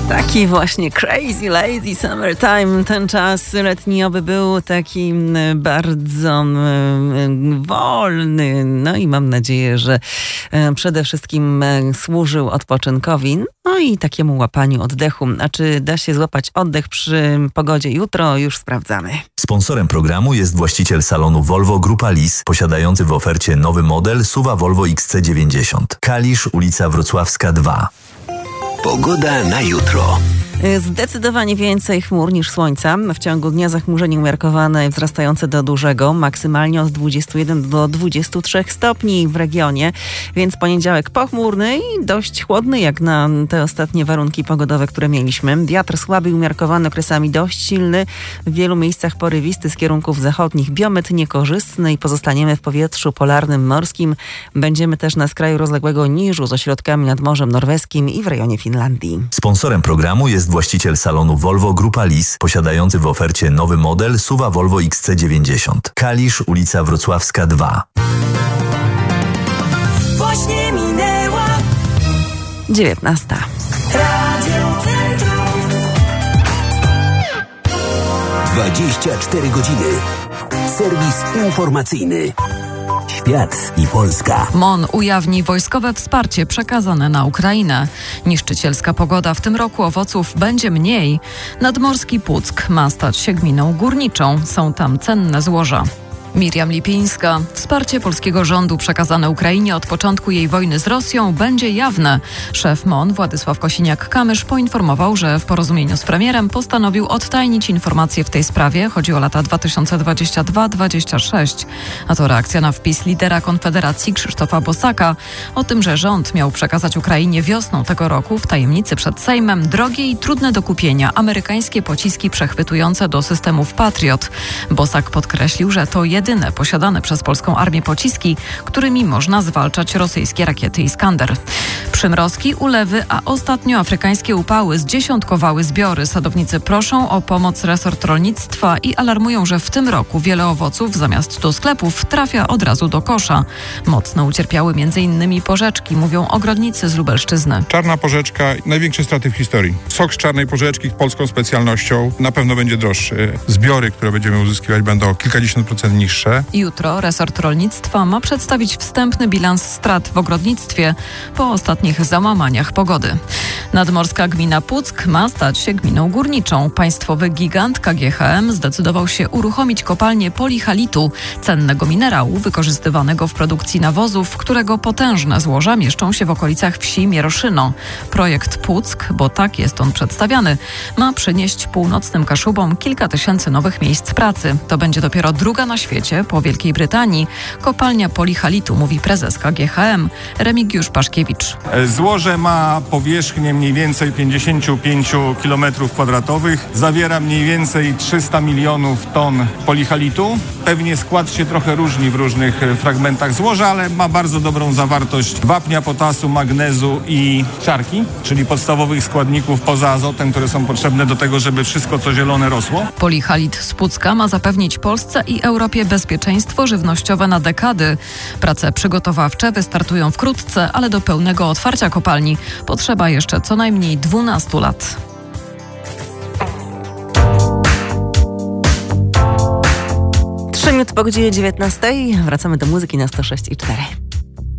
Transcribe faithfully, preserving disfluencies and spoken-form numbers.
Taki właśnie crazy, lazy summertime, ten czas letniowy był taki bardzo wolny. No i mam nadzieję, że przede wszystkim służył odpoczynkowi, no i takiemu łapaniu oddechu. A czy da się złapać oddech przy pogodzie jutro? Już sprawdzamy. Sponsorem programu jest właściciel salonu Volvo Grupa Lis, posiadający w ofercie nowy model S U V-a Volvo X C dziewięćdziesiąt. Kalisz, ulica Wrocławska dwa. Pogoda na jutro. Zdecydowanie więcej chmur niż słońca. W ciągu dnia zachmurzenie umiarkowane i wzrastające do dużego, maksymalnie od dwudziestu jeden do dwudziestu trzech stopni w regionie, więc poniedziałek pochmurny i dość chłodny jak na te ostatnie warunki pogodowe, które mieliśmy. Wiatr słaby i umiarkowany, okresami dość silny, w wielu miejscach porywisty z kierunków zachodnich, biometr niekorzystny i pozostaniemy w powietrzu polarnym morskim. Będziemy też na skraju rozległego niżu z ośrodkami nad Morzem Norweskim i w rejonie Finlandii. Sponsorem programu jest właściciel salonu Volvo Grupa Lis, posiadający w ofercie nowy model S U V-a Volvo X C dziewięćdziesiąt. Kalisz, ulica Wrocławska dwa. Właśnie minęła dziewiętnasta. Radio Centrum. dwadzieścia cztery godziny. Serwis informacyjny. Świat i Polska. M O N ujawni wojskowe wsparcie przekazane na Ukrainę. Niszczycielska pogoda w tym roku owoców będzie mniej. Nadmorski Puck ma stać się gminą górniczą. Są tam cenne złoża. Miriam Lipińska. Wsparcie polskiego rządu przekazane Ukrainie od początku jej wojny z Rosją będzie jawne. Szef M O N Władysław Kosiniak-Kamysz poinformował, że w porozumieniu z premierem postanowił odtajnić informacje w tej sprawie. Chodzi o lata dwa tysiące dwudziesty drugi do dwudziestego szóstego. A to reakcja na wpis lidera Konfederacji Krzysztofa Bosaka o tym, że rząd miał przekazać Ukrainie wiosną tego roku w tajemnicy przed Sejmem drogie i trudne do kupienia amerykańskie pociski przechwytujące do systemów Patriot. Bosak podkreślił, że to jedyne posiadane przez polską armię pociski, którymi można zwalczać rosyjskie rakiety Iskander. Przymrozki, ulewy, a ostatnio afrykańskie upały zdziesiątkowały zbiory. Sadownicy proszą o pomoc resort rolnictwa i alarmują, że w tym roku wiele owoców zamiast do sklepów trafia od razu do kosza. Mocno ucierpiały między innymi porzeczki, mówią ogrodnicy z Lubelszczyzny. Czarna porzeczka, największe straty w historii. Sok z czarnej porzeczki, polską specjalnością, na pewno będzie droższy. Zbiory, które będziemy uzyskiwać, będą o kilkadziesiąt procent niższe. Jutro resort rolnictwa ma przedstawić wstępny bilans strat w ogrodnictwie po ostatnich załamaniach pogody. Nadmorska gmina Puck ma stać się gminą górniczą. Państwowy gigant K G H M zdecydował się uruchomić kopalnię polihalitu, cennego minerału wykorzystywanego w produkcji nawozów, którego potężne złoża mieszczą się w okolicach wsi Mieroszyno. Projekt Puck, bo tak jest on przedstawiany, ma przynieść północnym Kaszubom kilka tysięcy nowych miejsc pracy. To będzie dopiero druga na świecie po Wielkiej Brytanii kopalnia polihalitu, mówi prezes K G H M Remigiusz Paszkiewicz. Złoże ma powierzchnię mniej więcej pięćdziesiąt pięć kilometrów kwadratowych. Zawiera mniej więcej trzysta milionów ton polihalitu. Pewnie skład się trochę różni w różnych fragmentach złoża, ale ma bardzo dobrą zawartość wapnia, potasu, magnezu i siarki, czyli podstawowych składników poza azotem, które są potrzebne do tego, żeby wszystko co zielone rosło. Polihalit z Pucka ma zapewnić Polsce i Europie bezpieczeństwo żywnościowe na dekady. Prace przygotowawcze wystartują wkrótce, ale do pełnego otwarcia kopalni potrzeba jeszcze co najmniej dwunastu lat. Trzy minuty po godzinie dziewiętnastej. Wracamy do muzyki na sto sześć i cztery.